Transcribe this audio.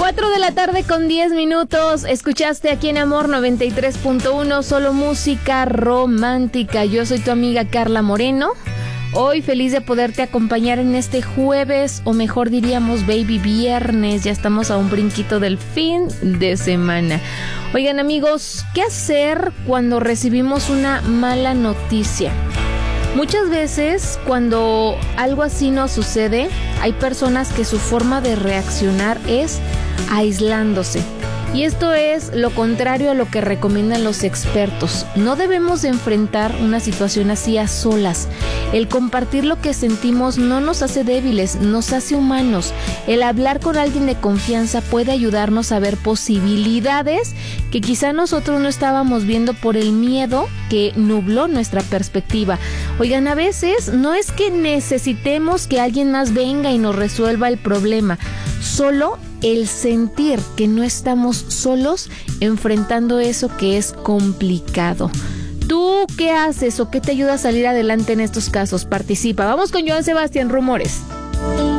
4 de la tarde con 10 minutos. Escuchaste aquí en Amor 93.1, solo música romántica. Yo soy tu amiga Carla Moreno. Hoy feliz de poderte acompañar en este jueves, o mejor diríamos baby viernes. Ya estamos a un brinquito del fin de semana. Oigan amigos, ¿qué hacer cuando recibimos una mala noticia? Muchas veces cuando algo así nos sucede, hay personas que su forma de reaccionar es aislándose. Y esto es lo contrario a lo que recomiendan los expertos. No debemos enfrentar una situación así a solas. El compartir lo que sentimos no nos hace débiles, nos hace humanos. El hablar con alguien de confianza puede ayudarnos a ver posibilidades que quizá nosotros no estábamos viendo por el miedo que nubló nuestra perspectiva. Oigan, a veces no es que necesitemos que alguien más venga y nos resuelva el problema. Solo el sentir que no estamos solos enfrentando eso que es complicado. ¿Tú qué haces o qué te ayuda a salir adelante en estos casos? Participa. Vamos con Joan Sebastián, Rumores.